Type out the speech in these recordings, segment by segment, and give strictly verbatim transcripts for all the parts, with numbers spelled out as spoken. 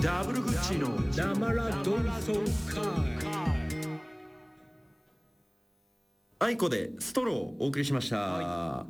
ダブルグッチのダマラドンソン会。 あいこでストローをお送りしました、はい、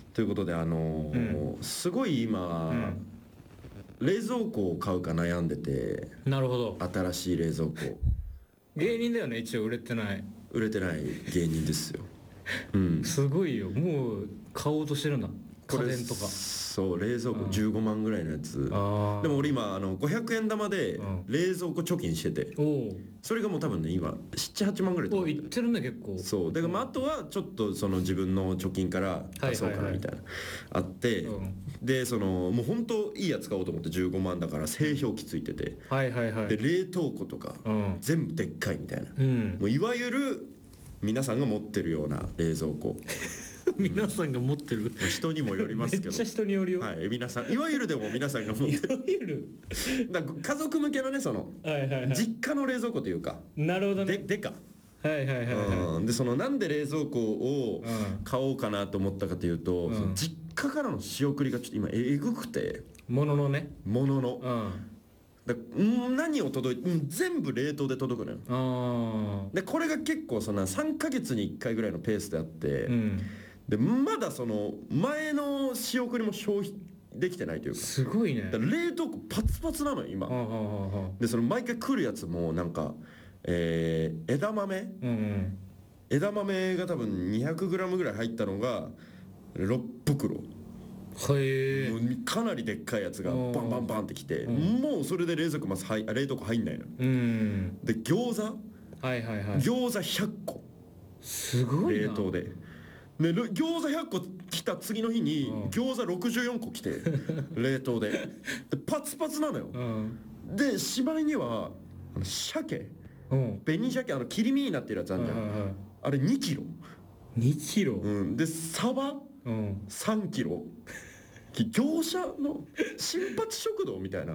ということであのーうん、すごい今、うん、冷蔵庫を買うか悩んでて。 なるほど。 新しい冷蔵庫。 芸人だよね、一応。売れてない売れてない芸人ですよ、うん、 すごいよ。もう買おうとしてるんだ、家電とか。 そう、冷蔵庫じゅうごまんぐらいのやつ。あでも俺今あのごひゃくえん玉で冷蔵庫貯金してて、うん、それがもう多分ね今ななはちまんぐらいとかいってるね結構。 そうだからまああとはちょっとその自分の貯金から出そうかなみたいな、あって、うん、でそのもう本当いいやつ買おうと思ってじゅうごまんだから製氷機ついてて、 はいはいはい、 で冷凍庫とか、うん、全部でっかいみたいな、うん、もういわゆる皆さんが持ってるような冷蔵庫皆さんが持ってる、 人にもよりますけど。 めっちゃ人によるよ。 はい、皆さんいわゆるでも皆さんが持ってる。 いわゆるだから家族向けのねその、はいはいはい、実家の冷蔵庫というか。 なるほどね。 ででか。 はいはいはい、はい、 うん、でそのなんで冷蔵庫を買おうかなと思ったかというと、うん、その実家からの仕送りがちょっと今えぐくて。 もののね。 ものの。うんだ何を届いて全部冷凍で届くのよ。あでこれが結構そのさんかげつにいっかいぐらいのペースであって、うん、でまだその前の仕送りも消費できてないというか。 すごいね。 だ冷凍庫パツパツなのよ今。でその毎回来るやつもなんか、えー、枝豆、うんうん、枝豆が多分 にひゃくグラム ぐらい入ったのがろくぶくろ。 へもうかなりでっかいやつがバンバンバンってきて、うん、もうそれで冷蔵庫まず入冷凍庫入んないの、うん、で餃子、はいはいはい、餃子ひゃっこすごいな。 冷凍でで餃子ひゃっこ来た次の日に、うん、餃子ろくじゅうよんこ来て冷凍 で, でパツパツなのよ、うん、でしまいにはあの鮭、うん、紅鮭あの切り身になってるやつあるじゃん、うんうんうん、あれにキロにキロ、 うん、でサバうん、さんキロ業者の新八食堂みたいな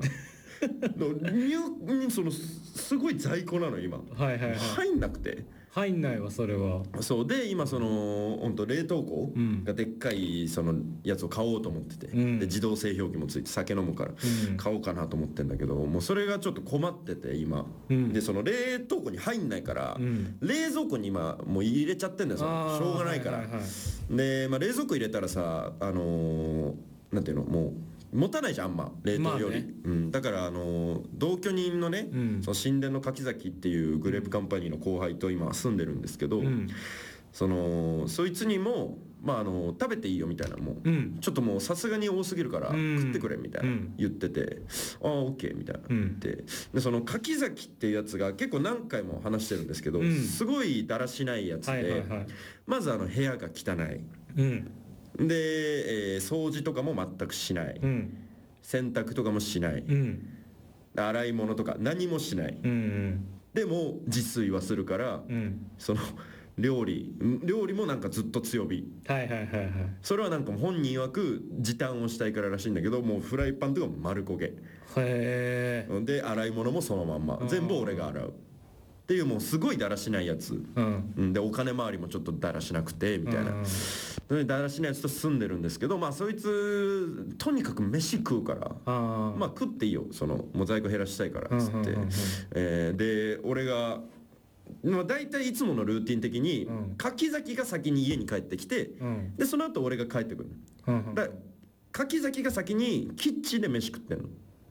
のそのすごい在庫なの今、はいはいはい、入んなくて入んないわそれは。 そうで今その本当冷凍庫がでっかいそのやつを買おうと思ってて、うん、で自動製氷機もついて酒飲むから買おうかなと思ってんだけど、もうそれがちょっと困ってて今、うん、でその冷凍庫に入んないから、うん、冷蔵庫に今もう入れちゃってんだよ、しょうがないから、はいはいはい、で、まあ、冷蔵庫入れたらさあのー、なんていうのもう持たないじゃんあんま冷凍より、まあね、うん、だからあの同居人のね、うん、その神殿の柿崎っていうグレープカンパニーの後輩と今住んでるんですけど、うん、そのそいつにも、まあ、あの食べていいよみたいなもう、うん、ちょっともうさすがに多すぎるから、うん、食ってくれみたいな、うん、言っててああオッケーみたいな言って、でその柿崎っていうやつが結構何回も話してるんですけど、すごいだらしないやつで、はいはいはい、まずあの部屋が汚い、うんで、えー、掃除とかも全くしない、うん、洗濯とかもしない、うん、洗い物とか何もしない、うんうん、でも自炊はするから、うん、その料理料理もなんかずっと強火、はいはいはいはい、それはなんか本人曰く時短をしたいかららしいんだけど、もうフライパンとかも丸焦げへーで洗い物もそのまんま全部俺が洗うっていうもうすごいだらしないやつ、うんうん、でお金回りもちょっとだらしなくてみたいな、うん、だらしないやつと住んでるんですけど、まあそいつとにかく飯食うからあまあ食っていいよそのもう在庫減らしたいからっつって、えー、で俺がまあ大体いつものルーティン的に、うん、柿崎が先に家に帰ってきて、うん、でその後俺が帰ってくる、うん、だ柿崎が先にキッチンで飯食ってんの。